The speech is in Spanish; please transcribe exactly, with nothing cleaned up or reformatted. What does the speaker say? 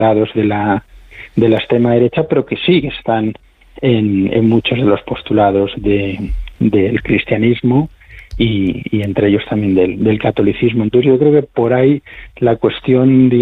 de la de la extrema derecha, pero que sí que están en, en muchos de los postulados de, del cristianismo y, y entre ellos también del, del catolicismo. Entonces yo creo que por ahí la cuestión,